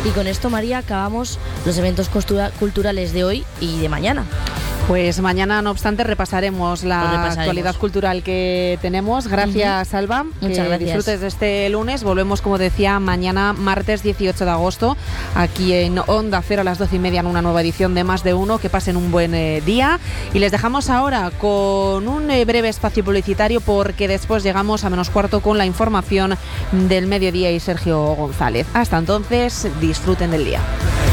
Y con esto, María, acabamos los eventos culturales de hoy y de mañana. Pues mañana, no obstante, repasaremos la actualidad cultural que tenemos. Gracias, Alba. Muchas gracias. Disfrutes de este lunes. Volvemos, como decía, mañana, martes 18 de agosto, aquí en Onda Cero a las 12:30 en una nueva edición de Más de Uno. Que pasen un buen día. Y les dejamos ahora con un breve espacio publicitario, porque después llegamos a -4 con la información del mediodía y Sergio González. Hasta entonces, disfruten del día.